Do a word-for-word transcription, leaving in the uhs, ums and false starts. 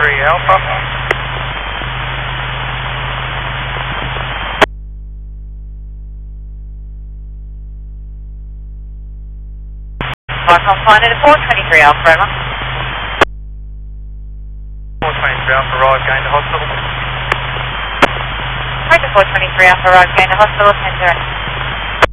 twenty-three Alpha. One flying at four twenty-three Alpha, Emma. four twenty-three Alpha, arrive going to hospital. Right to four twenty-three Alpha, arrive going to hospital, ten zero.